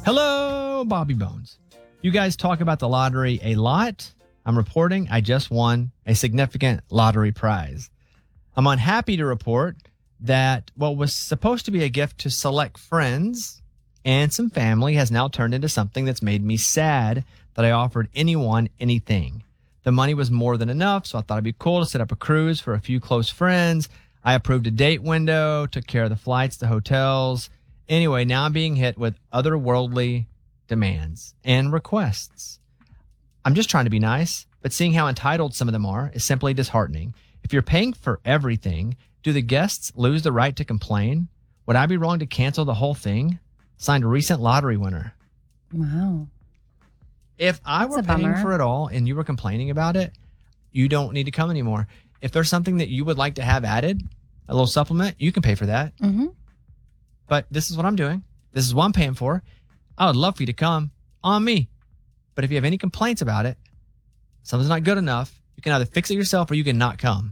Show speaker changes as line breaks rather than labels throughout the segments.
Hello, Bobby Bones. You guys talk about the lottery a lot. I'm reporting I just won a significant lottery prize. I'm unhappy to report that what was supposed to be a gift to select friends and some family has now turned into something that's made me sad that I offered anyone anything. The money was more than enough, so I thought it'd be cool to set up a cruise for a few close friends. I approved a date window, took care of the flights, the hotels. Anyway, now I'm being hit with otherworldly demands and requests. I'm just trying to be nice, but seeing how entitled some of them are is simply disheartening. If you're paying for everything, do the guests lose the right to complain? Would I be wrong to cancel the whole thing? Signed, a recent lottery winner.
Wow.
If I were paying for it all and you were complaining about it, you don't need to come anymore. If there's something that you would like to have added, a little supplement, you can pay for that.
Mm-hmm.
But this is what I'm doing. This is what I'm paying for. I would love for you to come on me. But if you have any complaints about it, something's not good enough, you can either fix it yourself or you can not come.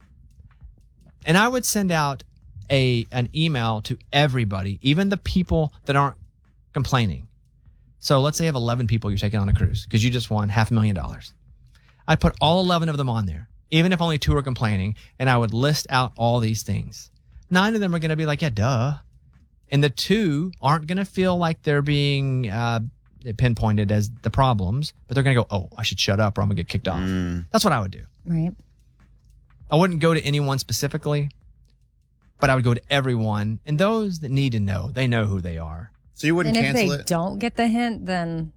And I would send out an email to everybody, even the people that aren't complaining. So let's say you have 11 people you're taking on a cruise because you just won $500,000. I'd put all 11 of them on there, even if only 2 are complaining, and I would list out all these things. 9 of them are going to be like, yeah, duh. And the 2 aren't going to feel like they're being pinpointed as the problems, but they're going to go, oh, I should shut up or I'm going to get kicked off. That's what I would do.
Right.
I wouldn't go to anyone specifically, but I would go to everyone. And those that need to know, they know who they are.
So you wouldn't cancel it?
And if they don't get the hint, then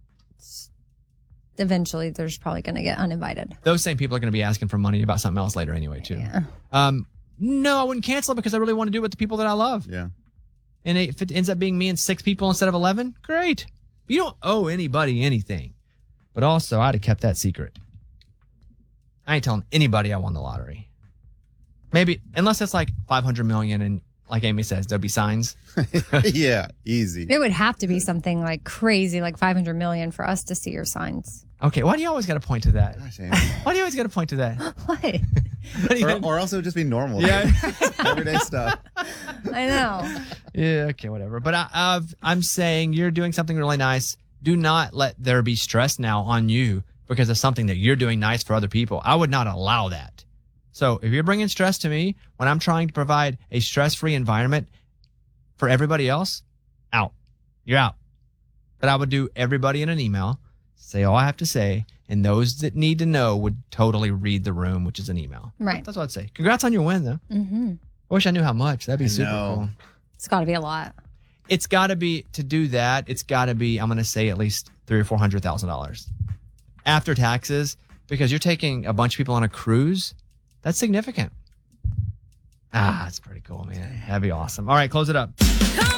eventually they're just probably going to get uninvited.
Those same people are going to be asking for money about something else later anyway, too.
Yeah.
No, I wouldn't cancel it because I really want to do it with the people that I love.
Yeah.
And if it ends up being me and 6 people instead of 11, great. You don't owe anybody anything. But also, I'd have kept that secret. I ain't telling anybody I won the lottery. Maybe, unless it's like 500 million and like Amy says, there'll be signs.
Yeah, easy.
It would have to be something like crazy, like 500 million for us to see your signs.
Okay, why do you always got to point to that?
Gosh, Amy.
Why do you always got to point to that?
What?
Or also just be normal.
Yeah.
Everyday stuff.
I know.
Yeah, okay, whatever. But I'm saying you're doing something really nice. Do not let there be stress now on you because of something that you're doing nice for other people. I would not allow that. So if you're bringing stress to me when I'm trying to provide a stress-free environment for everybody else, out. You're out. But I would do everybody in an email, say all I have to say, and those that need to know would totally read the room, which is an email.
Right.
That's what I'd say. Congrats on your win, though.
Mm-hmm.
I wish I knew how much. That'd be super cool.
It's got to be a lot.
It's got to be, to do that, it's got to be, I'm going to say at least $300,000 or $400,000 after taxes, because you're taking a bunch of people on a cruise. That's significant. That's pretty cool, man. That'd be awesome. All right, close it up.